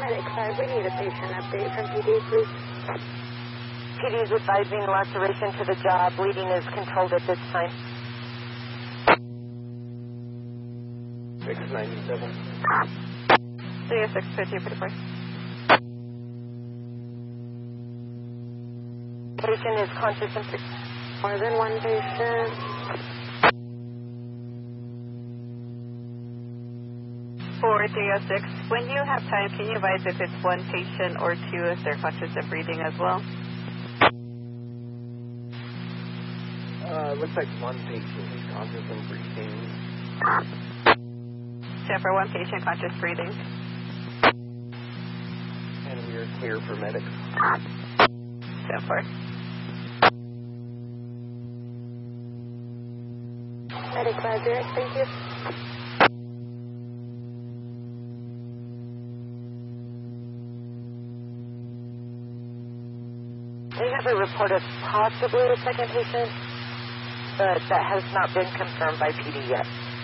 Medic 5, we need a patient update from PD, please. PD is advising laceration to the jaw. Bleeding is controlled at this time. 697. 650 for the course. Patient is conscious and free. More than one patient. For 306, when you have time, can you advise if it's one patient or two if they're conscious and breathing as well? Looks like one patient is conscious and breathing. So for one patient, conscious breathing. And we are clear for medics. So far. Medic 5, direct, thank you. They have a report of possibly a second patient, but that has not been confirmed by PD yet.